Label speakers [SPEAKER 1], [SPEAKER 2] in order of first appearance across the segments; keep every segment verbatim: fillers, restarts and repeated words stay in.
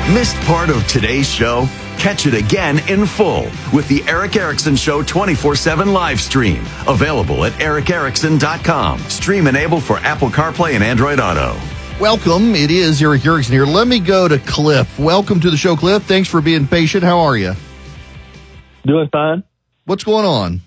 [SPEAKER 1] Missed part of today's show? Catch it again in full with the Eric Erickson Show twenty-four seven live stream. Available at eric erickson dot com. Stream enabled for Apple CarPlay and Android Auto.
[SPEAKER 2] Welcome. It is Eric Erickson here. Let me go to Cliff. Welcome to the show, Cliff. Thanks for being patient. How are you?
[SPEAKER 3] Doing fine.
[SPEAKER 2] What's going on?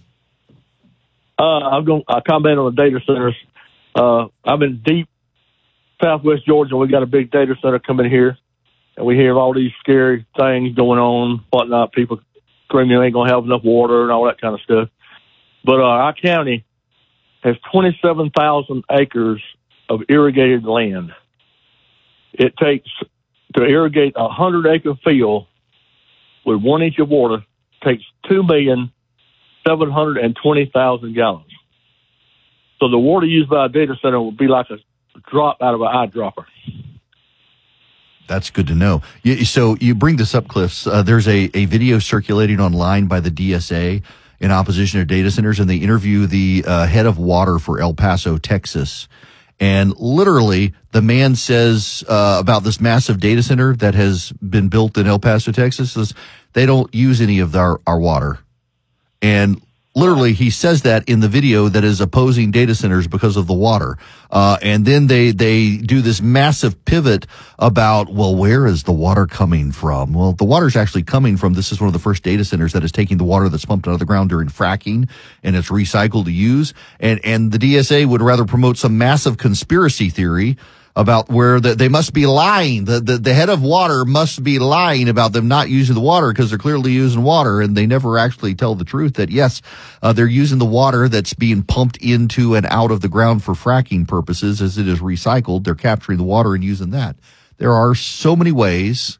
[SPEAKER 3] Uh, I'm going. I comment on the data centers. Uh, I'm in deep Southwest Georgia. We got a big data center coming here, and we hear all these scary things going on, whatnot. People screaming they ain't gonna have enough water and all that kind of stuff. But uh, our county has twenty-seven thousand acres of irrigated land. It takes to irrigate a hundred acre field with one inch of water takes two million seven hundred and twenty thousand gallons. So the water used by a data center would be like a drop out of an eyedropper.
[SPEAKER 2] That's good to know. You, so you bring this up, Cliffs. Uh, there's a, a video circulating online by the D S A in opposition to data centers, and they interview the uh, head of water for El Paso, Texas. And literally, the man says uh, about this massive data center that has been built in El Paso, Texas, says they don't use any of our, our water. And literally, he says that in the video that is opposing data centers because of the water. Uh, and then they, they do this massive pivot about, well, where is the water coming from? Well, the water's actually coming from, this is one of the first data centers that is taking the water that's pumped out of the ground during fracking, and it's recycled to use. And, and the D S A would rather promote some massive conspiracy theory about where the, they must be lying. The, the, the head of water must be lying about them not using the water because they're clearly using water, and they never actually tell the truth that, yes, uh, they're using the water that's being pumped into and out of the ground for fracking purposes. As it is recycled, they're capturing the water and using that. There are so many ways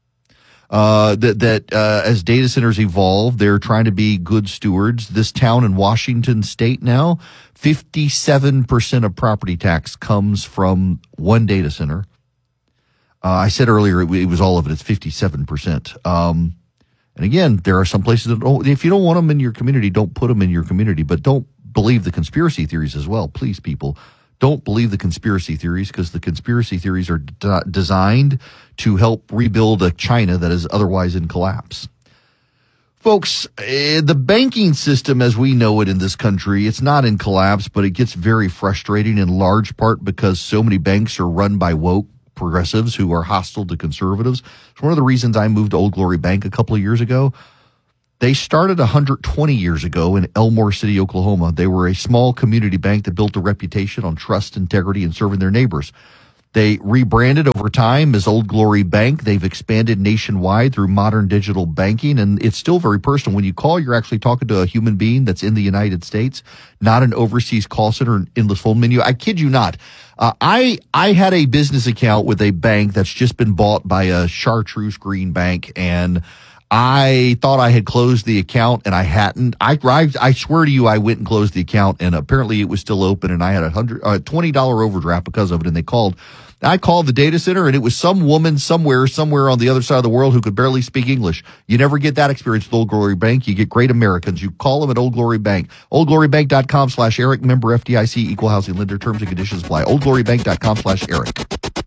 [SPEAKER 2] uh that that uh as data centers evolve, they're trying to be good stewards. This town in Washington State now, fifty-seven percent of property tax comes from one data center. Uh, I said earlier it, it was all of it. It's fifty-seven percent. Um, and again, there are some places that don't, if you don't want them in your community, don't put them in your community. But don't believe the conspiracy theories as well. Please, people, don't believe the conspiracy theories, because the conspiracy theories are d- designed to help rebuild a China that is otherwise in collapse. Folks, uh, the banking system as we know it in this country, it's not in collapse, but it gets very frustrating in large part because so many banks are run by woke progressives who are hostile to conservatives. It's one of the reasons I moved to Old Glory Bank a couple of years ago. They started one hundred twenty years ago in Elmore City, Oklahoma. They were a small community bank that built a reputation on trust, integrity, and serving their neighbors. They rebranded over time as Old Glory Bank. They've expanded nationwide through modern digital banking, and it's still very personal. When you call, you're actually talking to a human being that's in the United States, not an overseas call center and endless phone menu. I kid you not. Uh, I I had a business account with a bank that's just been bought by a chartreuse green bank, and I thought I had closed the account, and I hadn't. I, I, I swear to you, I went and closed the account, and apparently it was still open, and I had a hundred, uh, twenty dollar overdraft because of it. And they called. I called the data center, and it was some woman somewhere, somewhere on the other side of the world who could barely speak English. You never get that experience with Old Glory Bank. You get great Americans. You call them at Old Glory Bank. old glory bank dot com slash Eric. Member F D I C. Equal housing lender. Terms and conditions apply. old glory bank dot com slash Eric.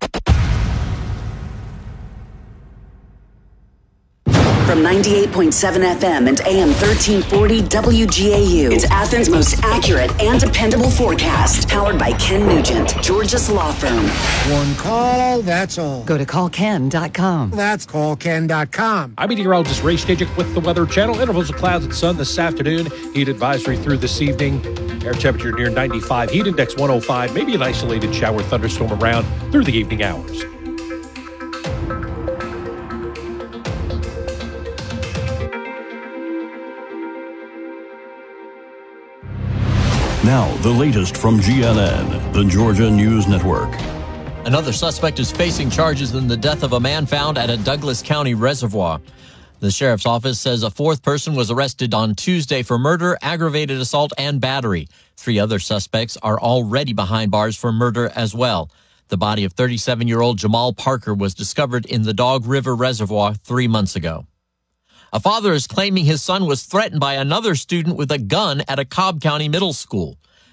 [SPEAKER 4] From ninety-eight point seven F M and A M thirteen forty W G A U. It's Athens' most accurate and dependable forecast. Powered by Ken Nugent, Georgia's law firm.
[SPEAKER 5] One call, that's all.
[SPEAKER 6] Go to call ken dot com.
[SPEAKER 5] That's call ken dot com.
[SPEAKER 7] I'm meteorologist Ray Stajic with the Weather Channel. Intervals of clouds and sun this afternoon. Heat advisory through this evening. Air temperature near ninety-five. Heat index one oh five. Maybe an isolated shower thunderstorm around through the evening hours.
[SPEAKER 8] Now, the latest from G N N, the Georgia News Network.
[SPEAKER 9] Another suspect is facing charges in the death of a man found at a Douglas County reservoir. The sheriff's office says a fourth person was arrested on Tuesday for murder, aggravated assault, and battery. Three other suspects are already behind bars for murder as well. The body of thirty-seven-year-old Jamal Parker was discovered in the Dog River Reservoir three months ago. A father is claiming his son was threatened by another student with a gun at a Cobb County middle school.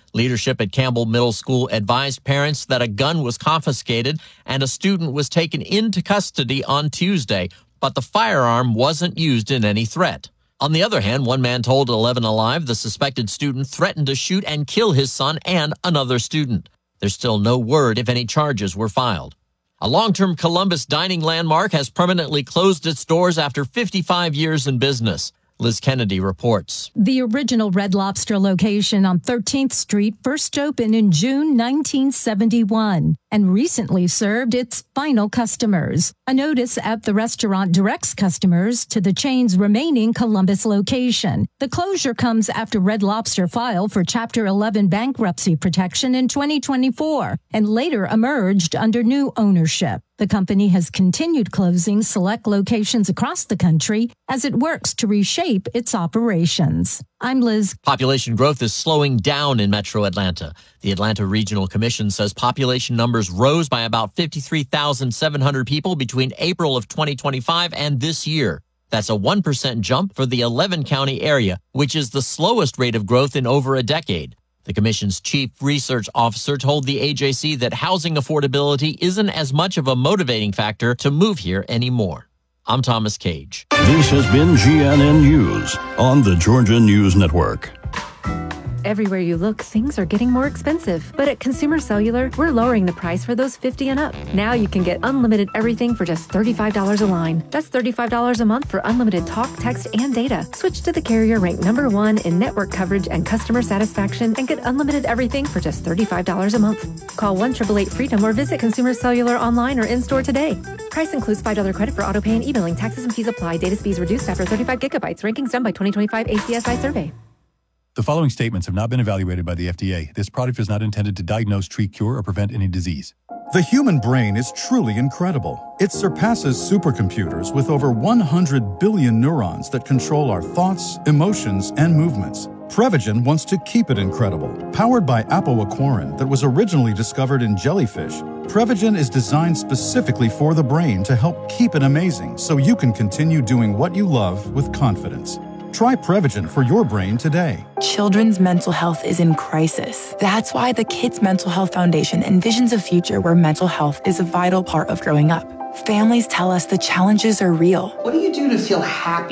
[SPEAKER 9] Leadership at Campbell Middle School advised parents that a gun was confiscated and a student was taken into custody on Tuesday, but the firearm wasn't used in any threat. On the other hand, one man told eleven Alive the suspected student threatened to shoot and kill his son and another student. There's still no word if any charges were filed. A long-term Columbus dining landmark has permanently closed its doors after fifty-five years in business. Liz Kennedy reports.
[SPEAKER 10] The original Red Lobster location on thirteenth Street first opened in June nineteen seventy-one and recently served its final customers. A notice at the restaurant directs customers to the chain's remaining Columbus location. The closure comes after Red Lobster filed for Chapter eleven bankruptcy protection in twenty twenty-four and later emerged under new ownership. The company has continued closing select locations across the country as it works to reshape its operations. I'm Liz.
[SPEAKER 9] Population growth is slowing down in Metro Atlanta. The Atlanta Regional Commission says population numbers rose by about fifty-three thousand seven hundred people between April of twenty twenty-five and this year. That's a one percent jump for the eleven county area, which is the slowest rate of growth in over a decade. The commission's chief research officer told the A J C that housing affordability isn't as much of a motivating factor to move here anymore. I'm Thomas Cage.
[SPEAKER 8] This has been G N N News on the Georgia News Network.
[SPEAKER 11] Everywhere you look, things are getting more expensive. But at Consumer Cellular, we're lowering the price for those fifty and up. Now you can get unlimited everything for just thirty-five dollars a line. That's thirty-five dollars a month for unlimited talk, text, and data. Switch to the carrier ranked number one in network coverage and customer satisfaction and get unlimited everything for just thirty-five dollars a month. Call one eight eight eight freedom or visit Consumer Cellular online or in-store today. Price includes five dollars credit for auto pay and e-billing. Taxes and fees apply. Data speeds reduced after thirty-five gigabytes. Rankings done by twenty twenty-five A C S I survey.
[SPEAKER 12] The following statements have not been evaluated by the F D A. This product is not intended to diagnose, treat, cure, or prevent any disease.
[SPEAKER 13] The human brain is truly incredible. It surpasses supercomputers with over one hundred billion neurons that control our thoughts, emotions, and movements. Prevagen wants to keep it incredible. Powered by apoaquarin that was originally discovered in jellyfish, Prevagen is designed specifically for the brain to help keep it amazing so you can continue doing what you love with confidence. Try Prevagen for your brain today.
[SPEAKER 14] Children's mental health is in crisis. That's why the Kids Mental Health Foundation envisions a future where mental health is a vital part of growing up. Families tell us the challenges are real.
[SPEAKER 15] What do you do to feel happy?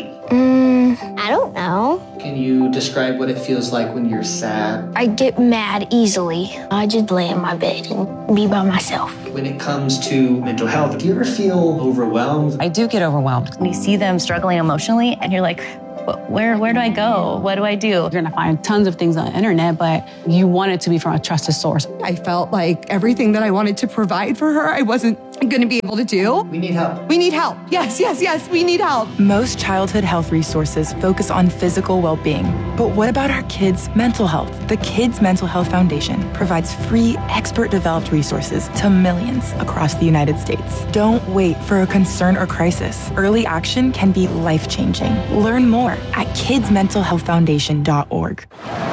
[SPEAKER 16] Mm, I don't know.
[SPEAKER 15] Can you describe what it feels like when you're sad?
[SPEAKER 16] I get mad easily. I just lay in my bed and be by myself.
[SPEAKER 15] When it comes to mental health, do you ever feel overwhelmed?
[SPEAKER 17] I do get overwhelmed. When you see them struggling emotionally and you're like, Where where do I go? What do I do?
[SPEAKER 18] You're gonna find tons of things on the internet, but you want it to be from a trusted source.
[SPEAKER 19] I felt like everything that I wanted to provide for her, I wasn't gonna be able to do.
[SPEAKER 15] We need help.
[SPEAKER 19] We need help. Yes, yes, yes, we need help.
[SPEAKER 14] Most childhood health resources focus on physical well-being. But what about our kids' mental health? The Kids Mental Health Foundation provides free, expert-developed resources to millions across the United States. Don't wait for a concern or crisis. Early action can be life-changing. Learn more at kids mental health foundation dot org.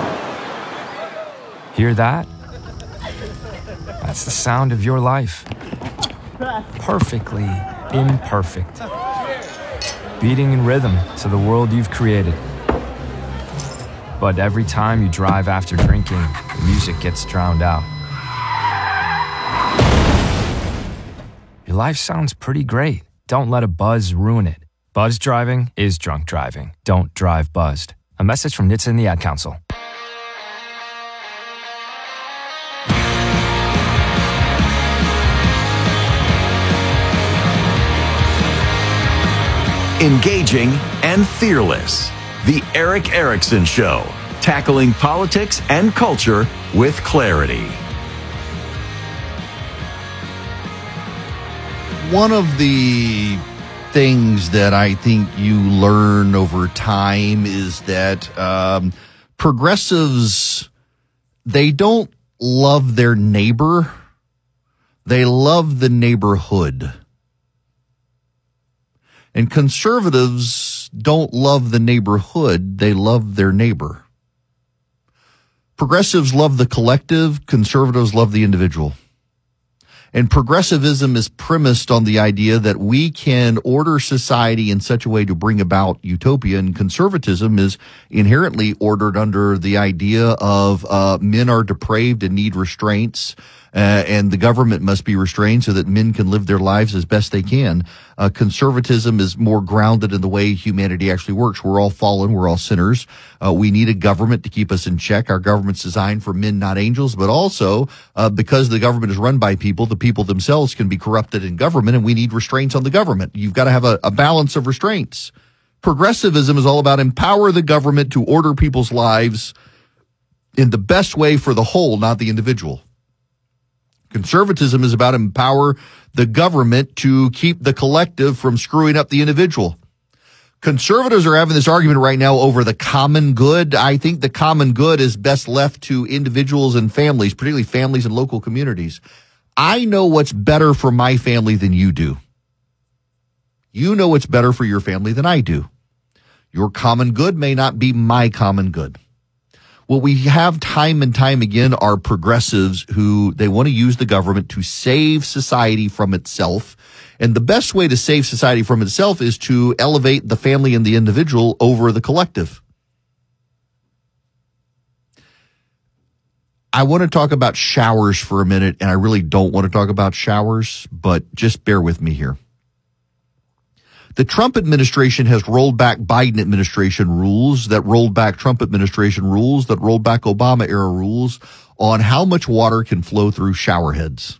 [SPEAKER 20] Hear that? That's the sound of your life. Perfectly imperfect. Beating in rhythm to the world you've created. But every time you drive after drinking, the music gets drowned out. Your life sounds pretty great. Don't let a buzz ruin it. Buzz driving is drunk driving. Don't drive buzzed. A message from N H T S A and the Ad Council.
[SPEAKER 1] Engaging and fearless. The Erick Erickson Show. Tackling politics and culture with clarity.
[SPEAKER 2] One of the things that I think you learn over time is that um, progressives, they don't love their neighbor. They love the neighborhood. And conservatives don't love the neighborhood. They love their neighbor. Progressives love the collective. Conservatives love the individual. And progressivism is premised on the idea that we can order society in such a way to bring about utopia. And conservatism is inherently ordered under the idea of uh, men are depraved and need restraints. Uh, and the government must be restrained so that men can live their lives as best they can. Uh, conservatism is more grounded in the way humanity actually works. We're all fallen. We're all sinners. Uh, we need a government to keep us in check. Our government's designed for men, not angels, but also uh, because the government is run by people, the people themselves can be corrupted in government, and we need restraints on the government. You've got to have a, a balance of restraints. Progressivism is all about empower the government to order people's lives in the best way for the whole, not the individual. Conservatism is about empower the government to keep the collective from screwing up the individual. Conservatives are having this argument right now over the common good. I think the common good is best left to individuals and families, particularly families and local communities. I know what's better for my family than you do. You know what's better for your family than I do. Your common good may not be my common good. What we have time and time again are progressives who they want to use the government to save society from itself. And the best way to save society from itself is to elevate the family and the individual over the collective. I want to talk about showers for a minute, and I really don't want to talk about showers, but just bear with me here. The Trump administration has rolled back Biden administration rules that rolled back Trump administration rules that rolled back Obama era rules on how much water can flow through shower heads.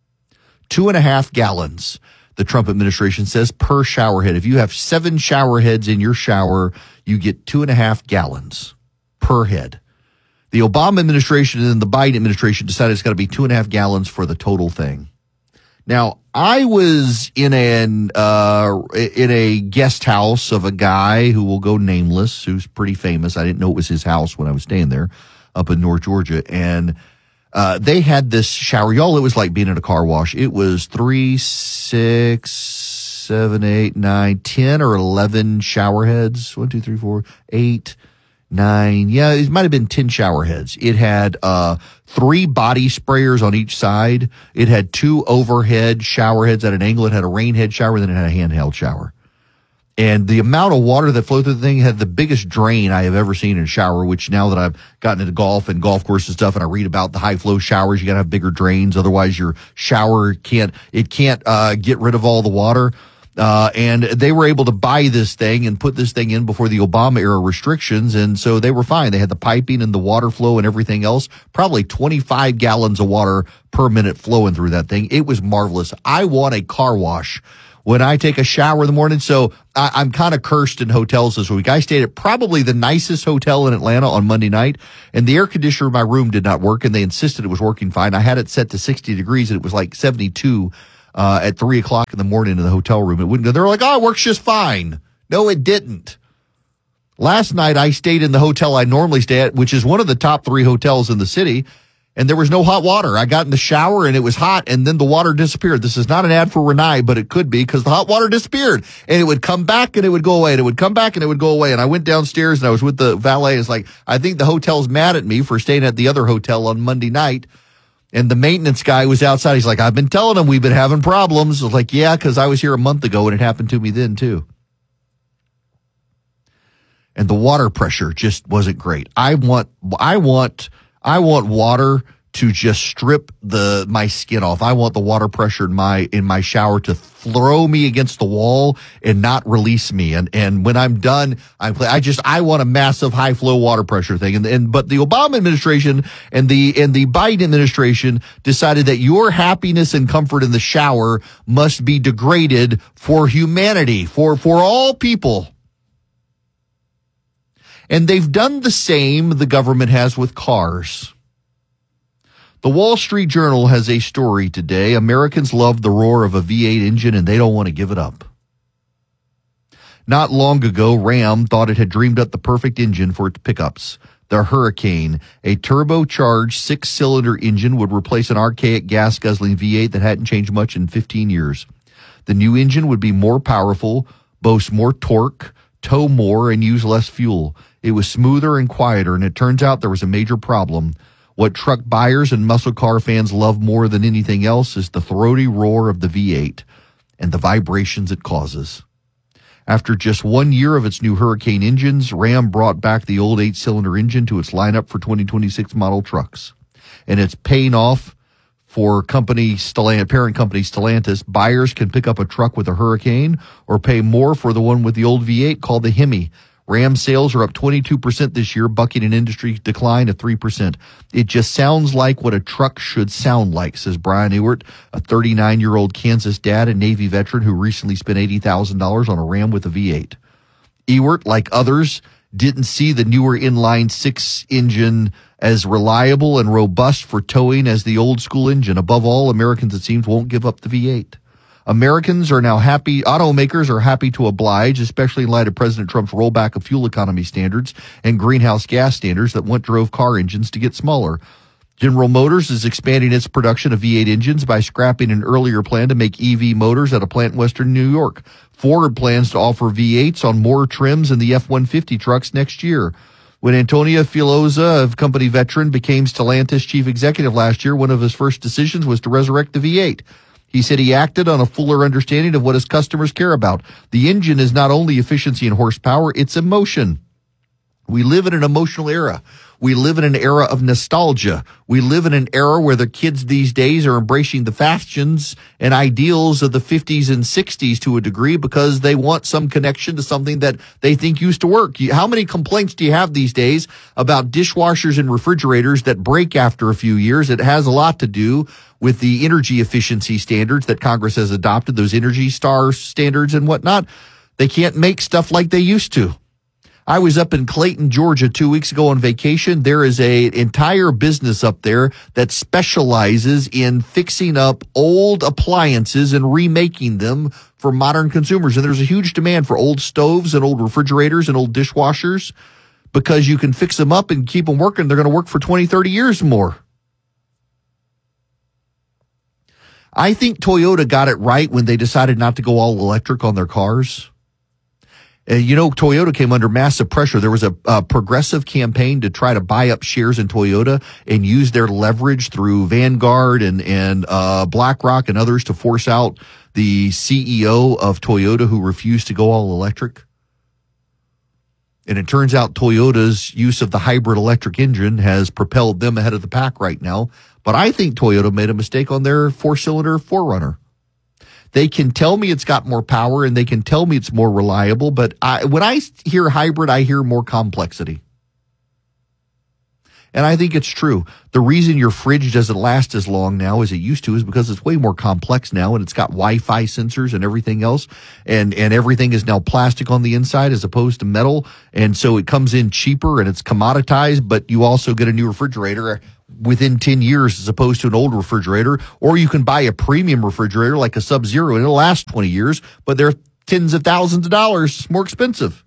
[SPEAKER 2] Two and a half gallons, the Trump administration says, per shower head. If you have seven shower heads in your shower, you get two and a half gallons per head. The Obama administration and the Biden administration decided it's got to be two and a half gallons for the total thing. Now, I was in an uh, in a guest house of a guy who will go nameless, who's pretty famous. I didn't know it was his house when I was staying there up in North Georgia. And uh, they had this shower. Y'all, it was like being in a car wash. It was three, six, seven, eight, nine, ten or eleven shower heads. One, two, three, four, eight, nine. Yeah, it might have been ten shower heads. It had uh three body sprayers on each side. It had two overhead shower heads at an angle. It had a rain head shower, then it had a handheld shower. And the amount of water that flowed through the thing had the biggest drain I have ever seen in a shower, which now that I've gotten into golf and golf course and stuff, and I read about the high flow showers, you got to have bigger drains. Otherwise your shower can't, it can't uh get rid of all the water. Uh, and they were able to buy this thing and put this thing in before the Obama era restrictions. And so they were fine. They had the piping and the water flow and everything else, probably twenty-five gallons of water per minute flowing through that thing. It was marvelous. I want a car wash when I take a shower in the morning. So I, I'm kind of cursed in hotels this week. I stayed at probably the nicest hotel in Atlanta on Monday night, and the air conditioner in my room did not work, and they insisted it was working fine. I had it set to sixty degrees, and it was like seventy-two Uh, at three o'clock in the morning in the hotel room. It wouldn't go. They were like, oh, it works just fine. No, it didn't. Last night, I stayed in the hotel I normally stay at, which is one of the top three hotels in the city, and there was no hot water. I got in the shower, and it was hot, and then the water disappeared. This is not an ad for Renai, but it could be, because the hot water disappeared, and it would come back, and it would go away, and it would come back, and it would go away. And I went downstairs, and I was with the valet. It's like, I think the hotel's mad at me for staying at the other hotel on Monday night. And the maintenance guy was outside. He's like, I've been telling him we've been having problems. I was like, yeah, because I was here a month ago and it happened to me then too. And the water pressure just wasn't great. I want, I want, I want water to just strip the my skin off. I want the water pressure in my in my shower to throw me against the wall and not release me. And and when I'm done, I play. I just I want a massive high flow water pressure thing. And and but the Obama administration and the and the Biden administration decided that your happiness and comfort in the shower must be degraded for humanity, for for all people. And they've done the same the government has with cars. The Wall Street Journal has a story today. Americans love the roar of a V eight engine and they don't want to give it up. Not long ago, Ram thought it had dreamed up the perfect engine for its pickups. The Hurricane, a turbocharged six-cylinder engine, would replace an archaic gas-guzzling V eight that hadn't changed much in fifteen years. The new engine would be more powerful, boast more torque, tow more, and use less fuel. It was smoother and quieter, and it turns out there was a major problem. What truck buyers and muscle car fans love more than anything else is the throaty roar of the V eight and the vibrations it causes. After just one year of its new Hurricane engines, Ram brought back the old eight-cylinder engine to its lineup for twenty twenty-six model trucks. And it's paying off for company Stellant, parent company Stellantis. Buyers can pick up a truck with a Hurricane or pay more for the one with the old V eight called the Hemi. Ram sales are up twenty-two percent this year, bucking an industry decline of three percent. It just sounds like what a truck should sound like, says Brian Ewert, a thirty-nine-year-old Kansas dad and Navy veteran who recently spent eighty thousand dollars on a Ram with a V eight. Ewert, like others, didn't see the newer inline six engine as reliable and robust for towing as the old school engine. Above all, Americans, it seems, won't give up the V eight. Americans are now happy, automakers are happy to oblige, especially in light of President Trump's rollback of fuel economy standards and greenhouse gas standards that once drove car engines to get smaller. General Motors is expanding its production of V eight engines by scrapping an earlier plan to make E V motors at a plant in western New York. Ford plans to offer V eights on more trims in the F one fifty trucks next year. When Antonio Filosa, a company veteran, became Stellantis chief executive last year, one of his first decisions was to resurrect the V eight. He said he acted on a fuller understanding of what his customers care about. The engine is not only efficiency and horsepower, it's emotion. We live in an emotional era. We live in an era of nostalgia. We live in an era where the kids these days are embracing the fashions and ideals of the fifties and sixties to a degree because they want some connection to something that they think used to work. How many complaints do you have these days about dishwashers and refrigerators that break after a few years? It has a lot to do with the energy efficiency standards that Congress has adopted, those Energy Star standards and whatnot. They can't make stuff like they used to. I was up in Clayton, Georgia two weeks ago on vacation. There is a entire business up there that specializes in fixing up old appliances and remaking them for modern consumers. And there's a huge demand for old stoves and old refrigerators and old dishwashers because you can fix them up and keep them working. They're going to work for twenty, thirty years more. I think Toyota got it right when they decided not to go all electric on their cars. Uh, you know, Toyota came under massive pressure. There was a, a progressive campaign to try to buy up shares in Toyota and use their leverage through Vanguard and, and uh, BlackRock and others to force out the C E O of Toyota who refused to go all electric. And it turns out Toyota's use of the hybrid electric engine has propelled them ahead of the pack right now. But I think Toyota made a mistake on their four-cylinder four runner. They can tell me it's got more power and they can tell me it's more reliable, but I, when I hear hybrid, I hear more complexity. And I think it's true. The reason your fridge doesn't last as long now as it used to is because it's way more complex now and it's got Wi-Fi sensors and everything else. And, and everything is now plastic on the inside as opposed to metal. And so it comes in cheaper and it's commoditized, but you also get a new refrigerator within ten years as opposed to an old refrigerator. Or you can buy a premium refrigerator like a Sub-Zero and it'll last twenty years, but they're tens of thousands of dollars more expensive.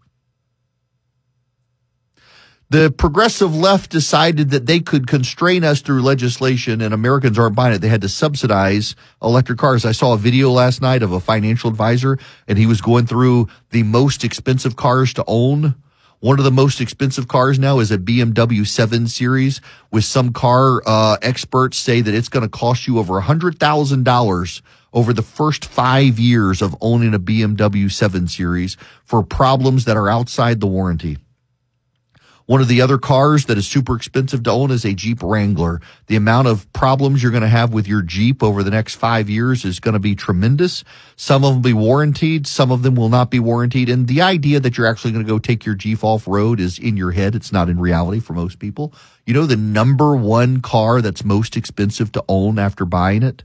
[SPEAKER 2] The progressive left decided that they could constrain us through legislation and Americans aren't buying it. They had to subsidize electric cars. I saw a video last night of a financial advisor and he was going through the most expensive cars to own. One of the most expensive cars now is a B M W seven Series, with some car uh, experts say that it's going to cost you over one hundred thousand dollars over the first five years of owning a B M W seven Series for problems that are outside the warranty. One of the other cars that is super expensive to own is a Jeep Wrangler. The amount of problems you're going to have with your Jeep over the next five years is going to be tremendous. Some of them will be warranted. Some of them will not be warranted. And the idea that you're actually going to go take your Jeep off road is in your head. It's not in reality for most people. You know the number one car that's most expensive to own after buying it?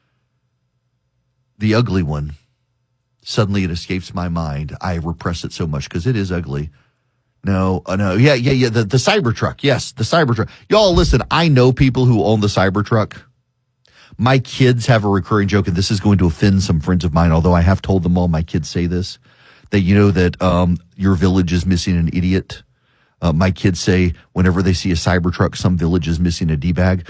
[SPEAKER 2] The ugly one. Suddenly it escapes my mind. I repress it so much because it is ugly. No, uh, no, yeah, yeah, yeah, the, the Cybertruck, yes, the Cybertruck. Y'all, listen, I know people who own the Cybertruck. My kids have a recurring joke, and this is going to offend some friends of mine, although I have told them all, my kids say this, that you know that um your village is missing an idiot. Uh, my kids say whenever they see a Cybertruck, some village is missing a D-bag.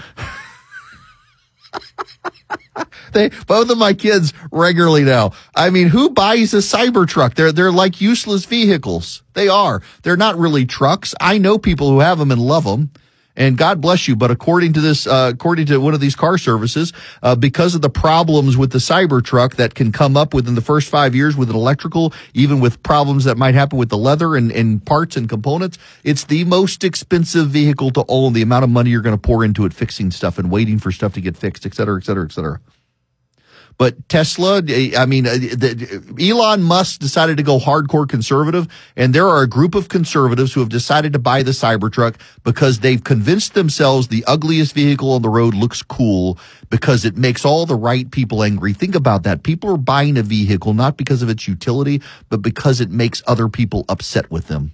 [SPEAKER 2] They, both of my kids regularly now. I mean, who buys a Cybertruck? They're, they're like useless vehicles. They are. They're not really trucks. I know people who have them and love them. And God bless you, but according to this, uh, according to one of these car services, uh, because of the problems with the Cybertruck that can come up within the first five years with an electrical, even with problems that might happen with the leather and, and parts and components, it's the most expensive vehicle to own. The amount of money you're going to pour into it, fixing stuff and waiting for stuff to get fixed, et cetera, et cetera, et cetera. But Tesla, I mean, the, Elon Musk decided to go hardcore conservative, and there are a group of conservatives who have decided to buy the Cybertruck because they've convinced themselves the ugliest vehicle on the road looks cool because it makes all the right people angry. Think about that. People are buying a vehicle not because of its utility, but because it makes other people upset with them.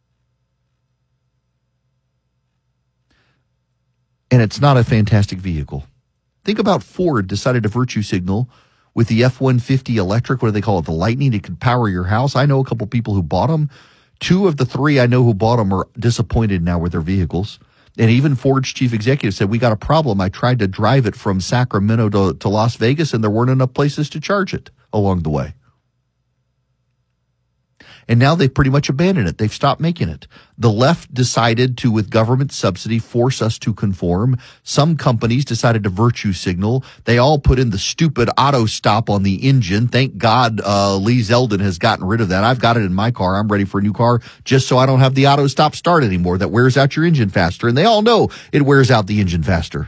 [SPEAKER 2] And it's not a fantastic vehicle. Think about Ford decided to virtue signal with the F one fifty electric. What do they call it? The Lightning. It could power your house. I know a couple people who bought them. Two of the three I know who bought them are disappointed now with their vehicles. And even Ford's chief executive said, we got a problem. I tried to drive it from Sacramento to, to Las Vegas, and there weren't enough places to charge it along the way. And now they've pretty much abandoned it. They've stopped making it. The left decided to, with government subsidy, force us to conform. Some companies decided to virtue signal. They all put in the stupid auto stop on the engine. Thank God uh, Lee Zeldin has gotten rid of that. I've got it in my car. I'm ready for a new car just so I don't have the auto stop start anymore. That wears out your engine faster. And they all know it wears out the engine faster.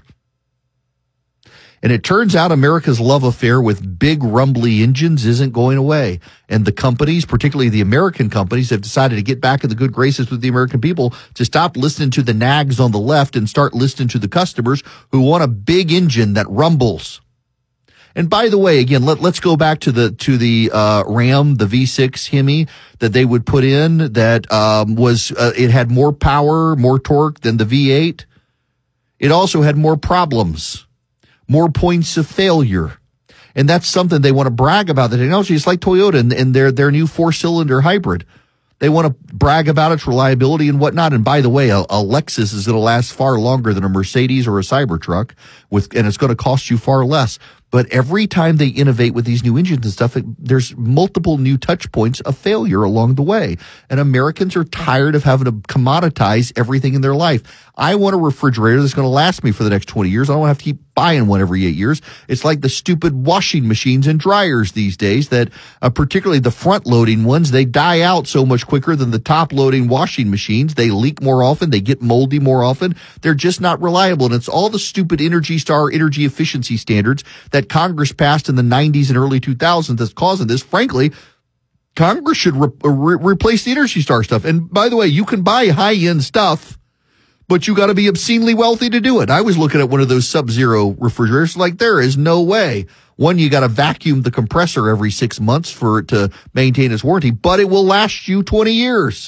[SPEAKER 2] And it turns out America's love affair with big rumbly engines isn't going away. And the companies, particularly the American companies, have decided to get back in the good graces with the American people to stop listening to the nags on the left and start listening to the customers who want a big engine that rumbles. And by the way, again, let, let's go back to the to the uh, Ram, the V six Hemi that they would put in that um, was uh, it had more power, more torque than the V eight. It also had more problems. More points of failure. And that's something they want to brag about. The technology is like Toyota and, and their, their new four-cylinder hybrid. They want to brag about its reliability and whatnot. And by the way, a, a Lexus is going to last far longer than a Mercedes or a Cybertruck, with, and it's going to cost you far less. But every time they innovate with these new engines and stuff, it, there's multiple new touch points of failure along the way. And Americans are tired of having to commoditize everything in their life. I want a refrigerator that's going to last me for the next twenty years. I don't want to have to keep buying one every eight years. It's like the stupid washing machines and dryers these days that, uh, particularly the front-loading ones, they die out so much quicker than the top-loading washing machines. They leak more often. They get moldy more often. They're just not reliable. And it's all the stupid Energy Star energy efficiency standards that Congress passed in the nineties and early two thousands that's causing this. Frankly, Congress should re- re- replace the Energy Star stuff. And by the way, you can buy high-end stuff, but you got to be obscenely wealthy to do it. I was looking at one of those Sub-Zero refrigerators, like there is no way. One, you got to vacuum the compressor every six months for it to maintain its warranty, but it will last you twenty years.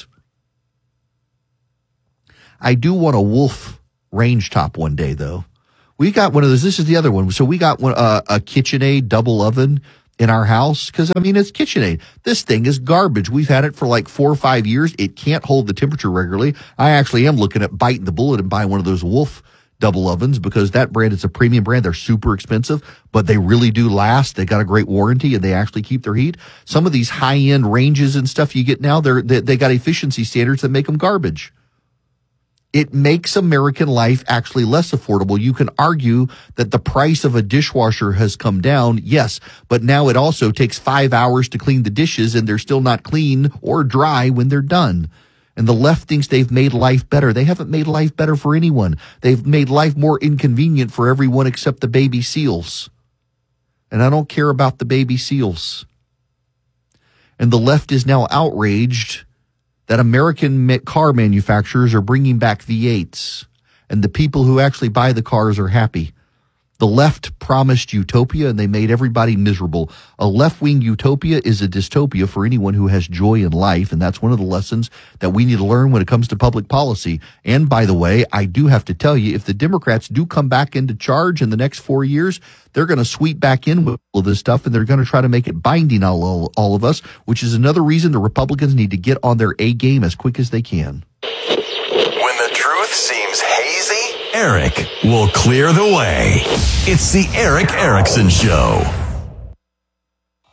[SPEAKER 2] I do want a Wolf range top one day, though. We got one of those. This is the other one. So we got one, uh, a KitchenAid double oven in our house because, I mean, it's KitchenAid. This thing is garbage. We've had it for like four or five years. It can't hold the temperature regularly. I actually am looking at biting the bullet and buying one of those Wolf double ovens because that brand is a premium brand. They're super expensive, but they really do last. They got a great warranty and they actually keep their heat. Some of these high-end ranges and stuff you get now, they're, they, they got efficiency standards that make them garbage. It makes American life actually less affordable. You can argue that the price of a dishwasher has come down, yes, but now it also takes five hours to clean the dishes and they're still not clean or dry when they're done. And the left thinks they've made life better. They haven't made life better for anyone. They've made life more inconvenient for everyone except the baby seals. And I don't care about the baby seals. And the left is now outraged that American car manufacturers are bringing back V eights, and the people who actually buy the cars are happy. The left promised utopia, and they made everybody miserable. A left-wing utopia is a dystopia for anyone who has joy in life, and that's one of the lessons that we need to learn when it comes to public policy. And by the way, I do have to tell you, if the Democrats do come back into charge in the next four years, they're going to sweep back in with all this stuff, and they're going to try to make it binding on all, all of us, which is another reason the Republicans need to get on their A game as quick as they can.
[SPEAKER 1] When the truth seems hazy, Eric will clear the way. It's the Eric Erickson Show.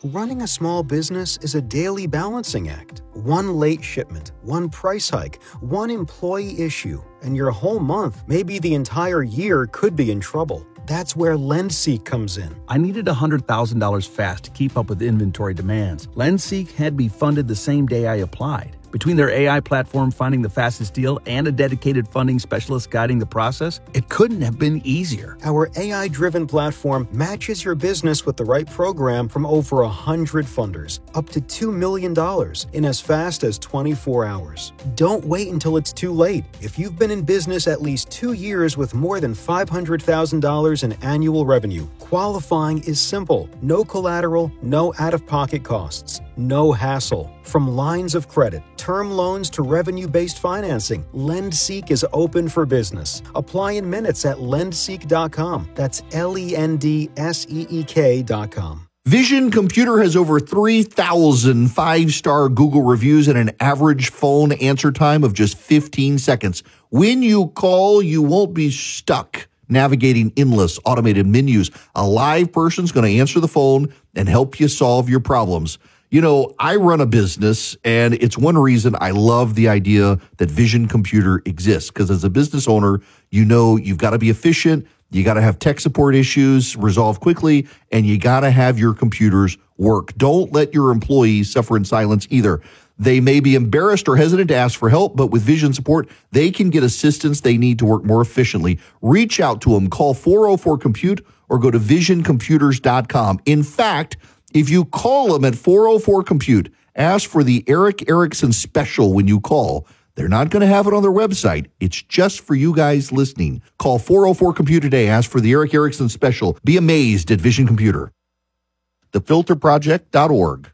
[SPEAKER 21] running a small business is a daily balancing act. One late shipment, one price hike, one employee issue, and your whole month, maybe the entire year, could be in trouble. That's where LendSeek comes in.
[SPEAKER 22] I needed one hundred thousand dollars fast to keep up with inventory demands. LendSeek had me funded the same day I applied. Between their A I platform finding the fastest deal and a dedicated funding specialist guiding the process, it couldn't have been easier.
[SPEAKER 21] Our A I-driven platform matches your business with the right program from over one hundred funders, up to two million dollars in as fast as twenty-four hours. Don't wait until it's too late. If you've been in business at least two years with more than five hundred thousand dollars in annual revenue, qualifying is simple. No collateral, no out-of-pocket costs, no hassle. From lines of credit, term loans to revenue-based financing, LendSeek is open for business. Apply in minutes at lend seek dot com. That's L E N D S E E K dot com.
[SPEAKER 2] Vision Computer has over three thousand five-star Google reviews and an average phone answer time of just fifteen seconds. When you call, you won't be stuck navigating endless automated menus. A live person's going to answer the phone and help you solve your problems. You know, I run a business, and it's one reason I love the idea that Vision Computer exists, because as a business owner, you know you've got to be efficient, you got to have tech support issues resolved quickly, and you got to have your computers work. Don't let your employees suffer in silence either. They may be embarrassed or hesitant to ask for help, but with Vision support, they can get assistance they need to work more efficiently. Reach out to them. Call four oh four compute or go to vision computers dot com. In fact, if you call them at four oh four compute, ask for the Eric Erickson special when you call. They're not going to have it on their website. It's just for you guys listening. Call four oh four compute today. Ask for the Eric Erickson special. Be amazed at Vision Computer. the filter project dot org.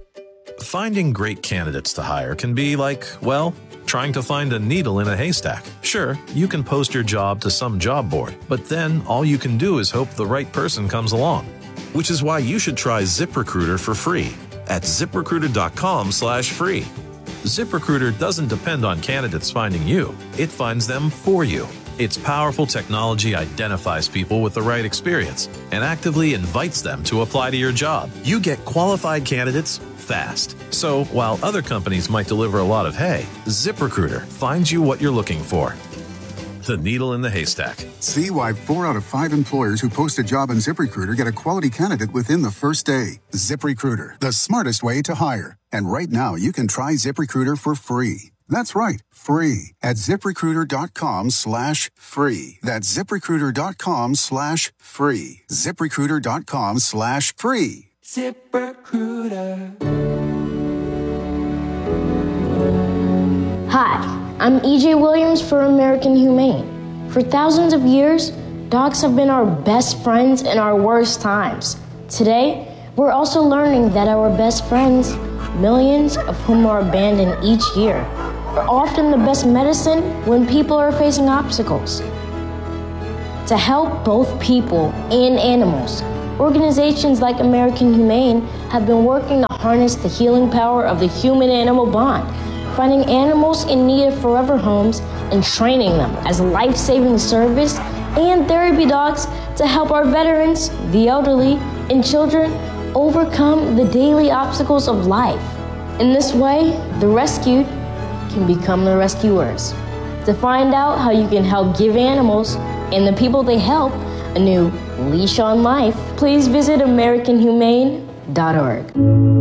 [SPEAKER 23] Finding great candidates to hire can be like, well, trying to find a needle in a haystack. Sure, you can post your job to some job board, but then all you can do is hope the right person comes along. Which is why you should try ZipRecruiter for free at zip recruiter dot com slash free. ZipRecruiter doesn't depend on candidates finding you. It finds them for you. Its powerful technology identifies people with the right experience and actively invites them to apply to your job. You get qualified candidates fast. So while other companies might deliver a lot of hay, ZipRecruiter finds you what you're looking for. The needle in the haystack.
[SPEAKER 24] See why four out of five employers who post a job on ZipRecruiter get a quality candidate within the first day. ZipRecruiter, the smartest way to hire. And right now, you can try ZipRecruiter for free. That's right, free at zip recruiter dot com slash free. That's zip recruiter dot com slash free. zip recruiter dot com slash free.
[SPEAKER 25] ZipRecruiter.
[SPEAKER 16] Hi, I'm E J Williams for American Humane. For thousands of years, dogs have been our best friends in our worst times. Today, we're also learning that our best friends, millions of whom are abandoned each year, are often the best medicine when people are facing obstacles. To help both people and animals, organizations like American Humane have been working to harness the healing power of the human-animal bond, finding animals in need of forever homes and training them as life-saving service and therapy dogs to help our veterans, the elderly, and children overcome the daily obstacles of life. In this way, the rescued can become the rescuers. To find out how you can help give animals and the people they help a new leash on life, please visit american humane dot org.